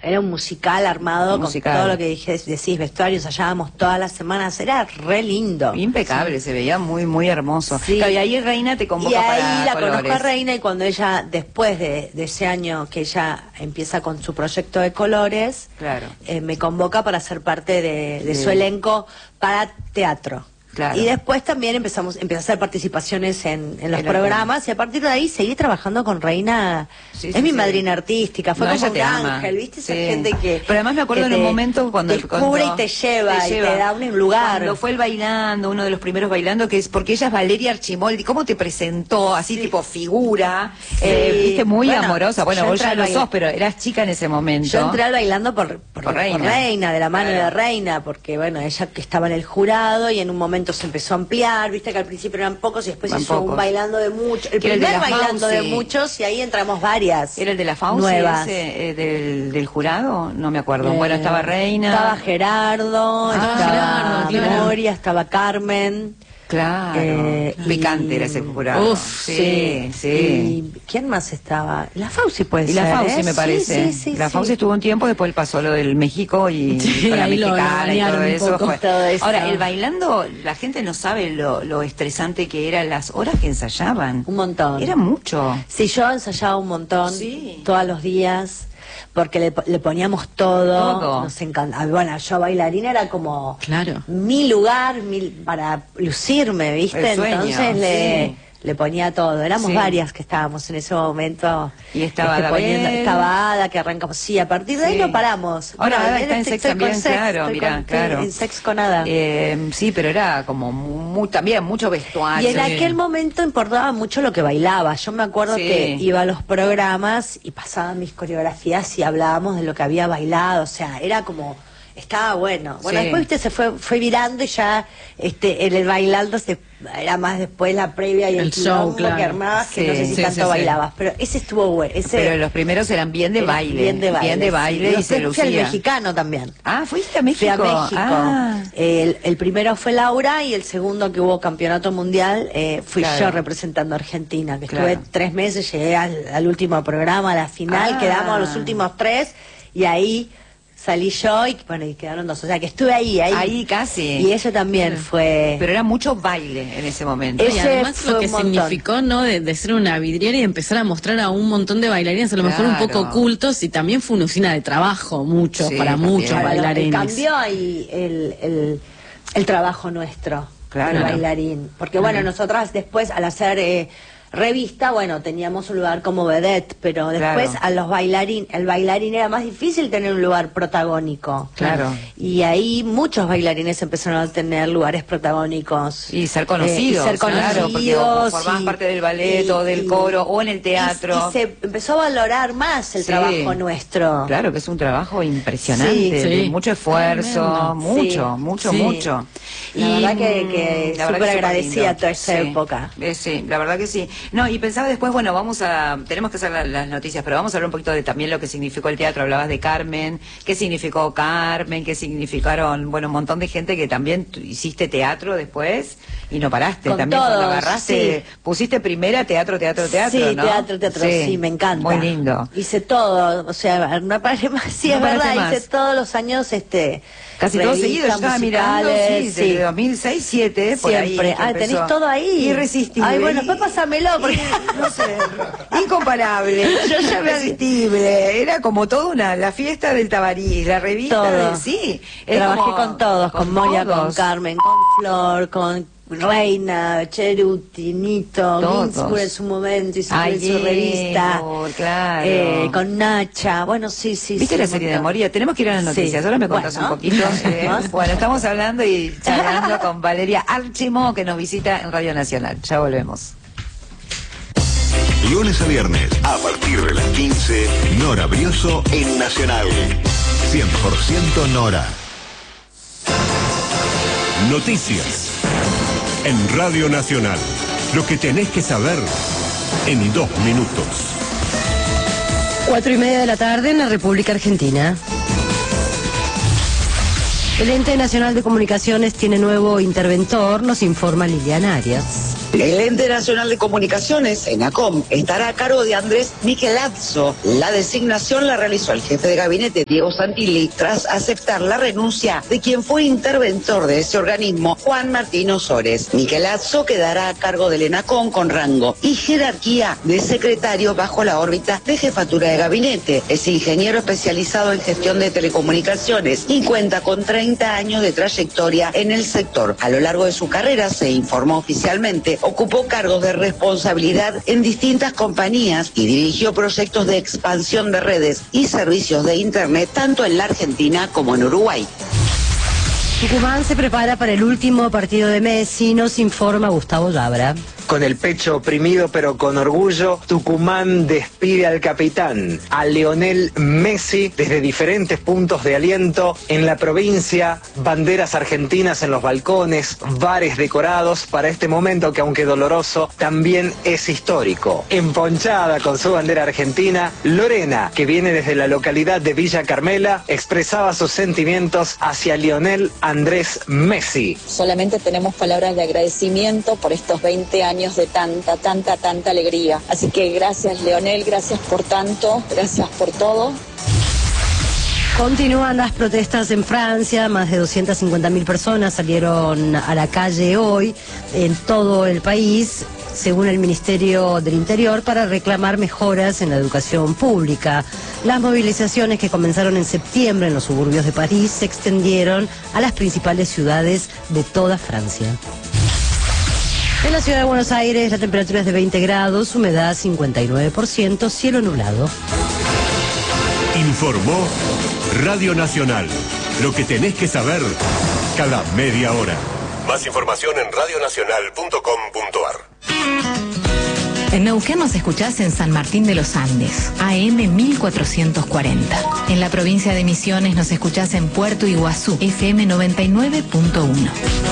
era un musical armado con todo lo que decís, vestuario, ensayábamos todas las semanas, era re lindo. Impecable, se veía muy, muy hermoso. Sí. Claro, y ahí Reina te convoca para Y ahí la Colores. conozco a Reina, y cuando ella, después de ese año que ella empieza con su proyecto de Colores, claro, me convoca para ser parte de su elenco para teatro. Claro. Y después también empecé a hacer participaciones en los programas, y a partir de ahí seguí trabajando con Reina. Es mi madrina artística, fue como un ángel, ¿viste? Esa gente que... Pero además me acuerdo en un momento cuando... descubre y te lleva, y te da un lugar. Cuando fue el bailando, uno de los primeros bailando, que es porque ella es Valeria Archimoldi. ¿Cómo te presentó? Así tipo figura, viste, muy amorosa. Bueno, vos ya lo sos, pero eras chica en ese momento. Yo entré al bailando por Reina, de la mano de Reina, porque bueno, ella que estaba en el jurado, y en un momento se empezó a ampliar, viste que al principio eran pocos y después hizo un bailando de muchos, el primer bailando de muchos, y ahí entramos varias. ¿Era el de la Fauci nuevas del jurado? No me acuerdo. Bueno, estaba Reina, estaba Gerardo, estaba Moria, estaba Carmen. Claro, picante era ese jurado. Uf, sí. ¿Y quién más estaba? La Fauci puede ser. Y la Fauci me parece. La Fauci estuvo un tiempo, después pasó lo del México y con la mexicana y todo eso. Ahora, el bailando, la gente no sabe lo estresante que eran las horas que ensayaban. Un montón. Era mucho. Sí, yo ensayaba un montón, todos los días. Porque le poníamos todo. Nos encanta. Bueno, yo bailarina era como mi lugar para lucirme, ¿viste? Entonces le ponía todo. Éramos varias que estábamos en ese momento. Y estaba estaba Ada, que arrancamos. Sí, a partir de ahí no paramos. Ahora Ada está en Sex también, claro, mirá, claro. En Sex con Ada. Sí, pero era como también mucho vestuario. Y en aquel momento importaba mucho lo que bailaba. Yo me acuerdo que iba a los programas y pasaba mis coreografías y hablábamos de lo que había bailado. O sea, era como... Estaba bueno. Bueno, después viste se fue virando, y ya en el bailando era más después la previa y el show que armabas, que no sé si tanto bailabas. Pero ese estuvo bueno. Pero los primeros eran bien de baile. Bien de baile, y se lucía. Fui al mexicano también. Ah, ¿fuiste a México? Fui a México. El primero fue Laura, y el segundo, que hubo campeonato mundial, fui yo representando a Argentina, que estuve 3 meses, llegué al último programa, a la final, quedamos a los últimos 3, y ahí salí yo y bueno, y quedaron 2, o sea que estuve ahí casi. Y eso también fue... Pero era mucho baile en ese momento. Y además lo que significó, ¿no? De ser una vidriera y empezar a mostrar a un montón de bailarines, a lo mejor un poco ocultos, y también fue una usina de trabajo, para muchos bailarines. Cambió ahí el trabajo nuestro, el bailarín. Porque bueno, nosotras después, al hacer... revista, bueno, teníamos un lugar como vedette, pero después el bailarín era más difícil tener un lugar protagónico. Claro. Y ahí muchos bailarines empezaron a tener lugares protagónicos. Y ser conocidos. Claro, porque formabas parte del ballet o del coro o en el teatro. Y se empezó a valorar más el trabajo nuestro. Claro, que es un trabajo impresionante, de mucho esfuerzo, mucho. La verdad que súper agradecida a toda esa época. Sí, la verdad que sí. No, y pensaba después, bueno, tenemos que hacer las noticias, pero vamos a hablar un poquito de también lo que significó el teatro. Hablabas de Carmen, qué significó Carmen, qué significaron, bueno, un montón de gente que también hiciste teatro después y no paraste. Con también todos, cuando agarraste, pusiste primera teatro, ¿no? Teatro, sí, me encanta. Muy lindo. Hice todo, o sea, no paré más, sí, es verdad, hice todos los años, casi todo seguido, yo estaba mirando, desde 2006, 2007, por siempre. Ahí tenés todo ahí. Irresistible. Ay, bueno, después pásamelo, porque... no sé, incomparable, yo ya irresistible, era como toda la fiesta del Tabarí, la revista, Trabajé con todos, con Moria, con Carmen, con Flor, con Reina, Cheruti, Nito, Ginsburg en su momento, hizo su revista, con Nacha, bueno, sí. ¿Viste la serie de Moria? Tenemos que ir a las noticias, ahora me contás un poquito. Bueno, estamos hablando y charlando con Valeria Archimo, que nos visita en Radio Nacional. Ya volvemos. Lunes a viernes, a partir de las 15, Nora Brioso en Nacional. 100% Nora. Noticias. En Radio Nacional. Lo que tenés que saber en 2 minutos. 4:30 de la tarde en la República Argentina. El Ente Nacional de Comunicaciones tiene nuevo interventor, nos informa Liliana Arias. El Ente Nacional de Comunicaciones, ENACOM, estará a cargo de Andrés Michelazzo. La designación la realizó el jefe de gabinete, Diego Santilli, tras aceptar la renuncia de quien fue interventor de ese organismo, Juan Martín Osores. Michelazzo quedará a cargo del ENACOM con rango y jerarquía de secretario bajo la órbita de jefatura de gabinete. Es ingeniero especializado en gestión de telecomunicaciones y cuenta con 30 años de trayectoria en el sector. A lo largo de su carrera, se informó oficialmente, ocupó cargos de responsabilidad en distintas compañías y dirigió proyectos de expansión de redes y servicios de Internet tanto en la Argentina como en Uruguay. Tucumán se prepara para el último partido de Messi, nos informa Gustavo Labra. Con el pecho oprimido pero con orgullo, Tucumán despide al capitán, a Lionel Messi, desde diferentes puntos de aliento en la provincia, banderas argentinas en los balcones, bares decorados para este momento que, aunque doloroso, también es histórico. Emponchada con su bandera argentina, Lorena, que viene desde la localidad de Villa Carmela, expresaba sus sentimientos hacia Lionel Andrés Messi. Solamente tenemos palabras de agradecimiento por estos 20 años de tanta alegría. Así que gracias, Leonel, gracias por tanto, gracias por todo. Continúan las protestas en Francia, más de 250.000 personas salieron a la calle hoy en todo el país, según el Ministerio del Interior, para reclamar mejoras en la educación pública. Las movilizaciones, que comenzaron en septiembre en los suburbios de París, se extendieron a las principales ciudades de toda Francia. En la ciudad de Buenos Aires la temperatura es de 20 grados, humedad 59%, cielo nublado. Informó Radio Nacional. Lo que tenés que saber cada media hora. Más información en radionacional.com.ar. En Neuquén nos escuchás en San Martín de los Andes, AM 1440. En la provincia de Misiones nos escuchás en Puerto Iguazú, FM 99.1.